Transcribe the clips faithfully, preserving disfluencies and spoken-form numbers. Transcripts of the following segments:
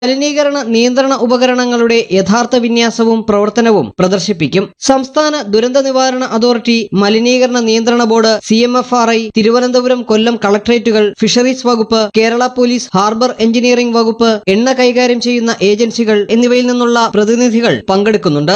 മലിനീകരണ നിയന്ത്രണ ഉപകരണങ്ങളുടെ യഥാർത്ഥ വിന്യാസവും പ്രവർത്തനവും പ്രദർശിപ്പിക്കും. സംസ്ഥാന ദുരന്ത നിവാരണ അതോറിറ്റി, മലിനീകരണ നിയന്ത്രണ board, C M F R I, Thiruvananthapuram, Kollam കളക്ടറേറ്റുകൾ, fisheries വകുപ്പ്, കേരള പോലീസ്, ഹാർബർ എഞ്ചിനീയറിംഗ് വകുപ്പ്, എണ്ണ കൈകാര്യം ചെയ്യുന്ന ഏജൻസികൾ എന്നിവയിൽ നിന്നുള്ള പ്രതിനിധികൾ പങ്കെടുക്കുന്നുണ്ട്.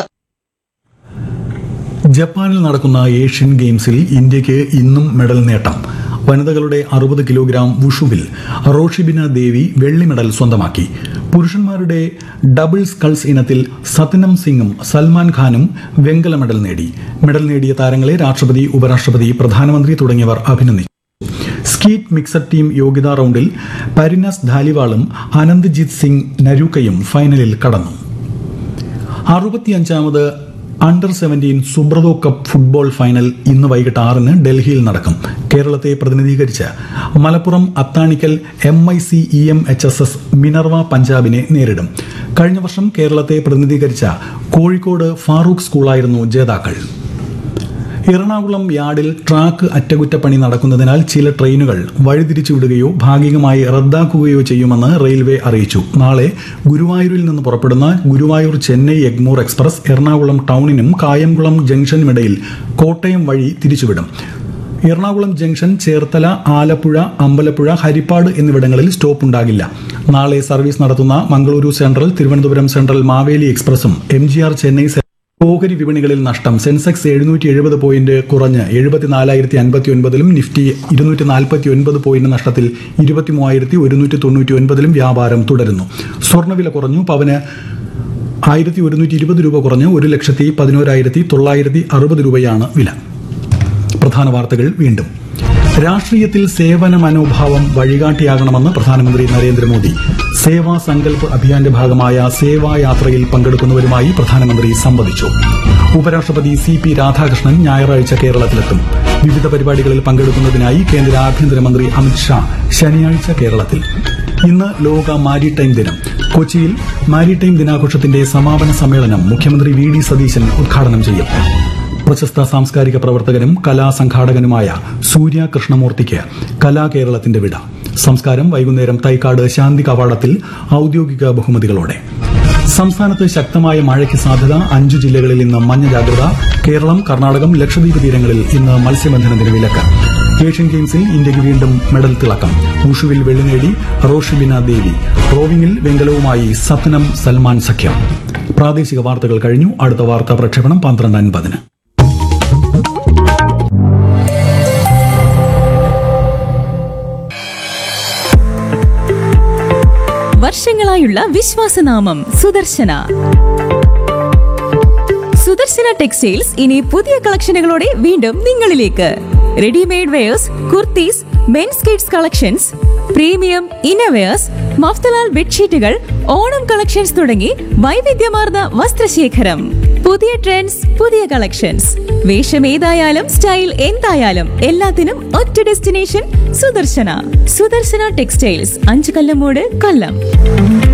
ജപ്പാനിൽ നടക്കുന്ന ഏഷ്യൻ ഗെയിംസിൽ ഇന്ത്യയ്ക്ക് ഇന്നും മെഡൽ നേട്ടം. വനിതകളുടെ അറുപത് കിലോഗ്രാം വുഷുവിൽ റോഷിബിന ദേവി വെള്ളി മെഡൽ സ്വന്തമാക്കി. പുരുഷന്മാരുടെ ഡബിൾ സ്കൾസ് ഇനത്തിൽ സത്നം സിംഗും സൽമാൻ ഖാനും വെങ്കല മെഡൽ നേടി. മെഡൽ നേടിയ താരങ്ങളെ രാഷ്ട്രപതി, ഉപരാഷ്ട്രപതി, പ്രധാനമന്ത്രി തുടങ്ങിയവർ അഭിനന്ദിച്ചു. സ്കീറ്റ് മിക്സഡ് ടീം യോഗ്യതാ റൌണ്ടിൽ പരിനസ് ധാലിവാളും അനന്ത്ജിത് സിംഗ് നരൂക്കയും ഫൈനലിൽ കടന്നു. അറുപത്തിയഞ്ചാമത് under seventeen Subroto cup football final ഇന്ന് വൈകിട്ട് ആറിന് ഡൽഹിയിൽ നടക്കും. കേരളത്തെ പ്രതിനിധീകരിച്ച് Malappuram Athanikkal M I C E M H S S Minerva പഞ്ചാബിനെ നേരിടും. കഴിഞ്ഞ വർഷം കേരളത്തെ പ്രതിനിധീകരിച്ച കോഴിക്കോട് ഫാറൂഖ് സ്കൂളായിരുന്നു ജേതാക്കൾ. എറണാകുളം യാർഡിൽ ട്രാക്ക് അറ്റകുറ്റപ്പണി നടക്കുന്നതിനാൽ ചില ട്രെയിനുകൾ വഴിതിരിച്ചുവിടുകയോ ഭാഗികമായി റദ്ദാക്കുകയോ ചെയ്യുമെന്ന് റെയിൽവേ അറിയിച്ചു. നാളെ ഗുരുവായൂരിൽ നിന്ന് പുറപ്പെടുന്ന ഗുരുവായൂർ ചെന്നൈ എഗ്മോർ എക്സ്പ്രസ് എറണാകുളം ടൗണിനും കായംകുളം ജംഗ്ഷനുമിടയിൽ കോട്ടയം വഴി തിരിച്ചുവിടും. എറണാകുളം ജംഗ്ഷൻ, ചേർത്തല, ആലപ്പുഴ, അമ്പലപ്പുഴ, ഹരിപ്പാട് എന്നിവിടങ്ങളിൽ സ്റ്റോപ്പ് ഉണ്ടാകില്ല. നാളെ സർവീസ് നടത്തുന്ന Mangaluru central, Thiruvananthapuram central, Maveli എക്സ്പ്രസും M G R Chennai ഓഹരി വിപണികളിൽ നഷ്ടം. സെൻസെക്സ് എഴുന്നൂറ്റി എഴുപത് പോയിന്റ് കുറഞ്ഞ് എഴുപത്തിനാലായിരത്തി അൻപത്തി ഒൻപതിലും നിഫ്റ്റി ഇരുന്നൂറ്റി നാൽപ്പത്തി ഒൻപത് പോയിന്റ് നഷ്ടത്തിൽ ഇരുപത്തി മൂവായിരത്തി ഒരുന്നൂറ്റി തൊണ്ണൂറ്റി ഒൻപതിലും വ്യാപാരം തുടരുന്നു. സ്വർണ്ണവില കുറഞ്ഞു. പവന് ആയിരത്തി ഒരുന്നൂറ്റി ഇരുപത് രൂപ കുറഞ്ഞ് ഒരു ലക്ഷത്തി പതിനോരായിരത്തി തൊള്ളായിരത്തി അറുപത് രൂപയാണ് വില. പ്രധാന വാർത്തകൾ വീണ്ടും. രാഷ്ട്രീയത്തിൽ സേവന മനോഭാവം വഴികാട്ടിയാകണമെന്ന് പ്രധാനമന്ത്രി നരേന്ദ്രമോദി. സേവാ സങ്കല്പ് അഭിയാന്റെ ഭാഗമായ സേവായാത്രയിൽ പങ്കെടുക്കുന്നവരുമായി പ്രധാനമന്ത്രി സംവദിച്ചു. ഉപരാഷ്ട്രപതി സി പി രാധാകൃഷ്ണൻ ഞായറാഴ്ച കേരളത്തിലെത്തും. വിവിധ പരിപാടികളിൽ പങ്കെടുക്കുന്നതിനായി കേന്ദ്ര ആഭ്യന്തരമന്ത്രി അമിത്ഷാ ശനിയാഴ്ച കേരളത്തിൽ. ഇന്ന് ലോക മാരിടൈം ദിനം. കൊച്ചിയിൽ മാരിടൈം ദിനാഘോഷത്തിന്റെ സമാപന സമ്മേളനം മുഖ്യമന്ത്രി വി ഡി സതീശൻ ഉദ്ഘാടനം ചെയ്യും. പ്രശസ്ത സാംസ്കാരിക പ്രവർത്തകനും കലാസംഘാടകനുമായ സൂര്യ കൃഷ്ണമൂർത്തിക്ക് കലാകേരളത്തിന്റെ വിട. സംസ്കാരം വൈകുന്നേരം തൈക്കാട് ശാന്തി കവാടത്തിൽ ഔദ്യോഗിക ബഹുമതികളോടെ. സംസ്ഥാനത്ത് ശക്തമായ മഴയ്ക്ക് സാധ്യത. അഞ്ചു ജില്ലകളിൽ ഇന്ന് മഞ്ഞ ജാഗ്രത. കേരളം, കർണാടകം, ലക്ഷദ്വീപ് തീരങ്ങളിൽ ഇന്ന് മത്സ്യബന്ധനത്തിന് വിലക്ക്. ഏഷ്യൻ ഗെയിംസിൽ ഇന്ത്യയ്ക്ക് വീണ്ടും മെഡൽ തിളക്കം. വുഷുവിൽ വെള്ളി നേടി റോഷിബിന ദേവി. റോവിംഗിൽ വെങ്കലവുമായി സത്നം സൽമാൻ സഖ്യം. പ്രാദേശിക വാർത്തകൾ കഴിഞ്ഞു. അടുത്ത വാർത്താ പ്രക്ഷേപണം പന്ത്രണ്ട് അൻപതിന്. വർഷങ്ങളായുള്ള വിശ്വാസനാമം സുദർശന. സുദർശന ടെക്സ്റ്റൈൽസ് ഇനി പുതിയ കളക്ഷനുകളോടെ വീണ്ടും നിങ്ങളിലേക്ക്. Readymade wears, kurtis, men's kids collections, premium innerwears, Mafatlal ബെഡ്ഷീറ്റുകൾ, Onam collections തുടങ്ങി വൈവിധ്യമാർന്ന വസ്ത്രശേഖരം. പുതിയ ട്രെൻഡ്സ്, പുതിയ കളക്ഷൻസ്. വേഷം ഏതായാലും സ്റ്റൈൽ എന്തായാലും എല്ലാത്തിനും ഒറ്റ ഡെസ്റ്റിനേഷൻ സുദർശന. സുദർശന ടെക്സ്റ്റൈൽസ്, അഞ്ചു കല്ലമൂട്, കൊല്ലം.